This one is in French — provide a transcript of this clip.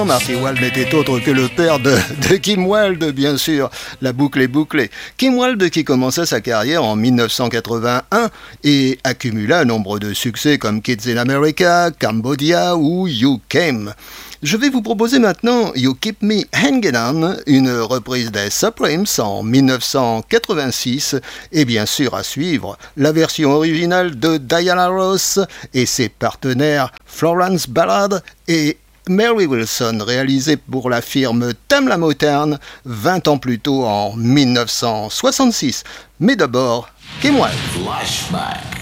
Marty Wilde n'était autre que le père de Kim Wilde, bien sûr. La boucle est bouclée. Kim Wilde qui commença sa carrière en 1981 et accumula un nombre de succès comme Kids in America, Cambodia ou You Came. Je vais vous proposer maintenant You Keep Me Hanging On, une reprise des Supremes en 1986 et bien sûr à suivre la version originale de Diana Ross et ses partenaires Florence Ballard et Mary Wilson, réalisée pour la firme Tamla Motown 20 ans plus tôt en 1966. Mais d'abord, Kim Wilde. Flashback.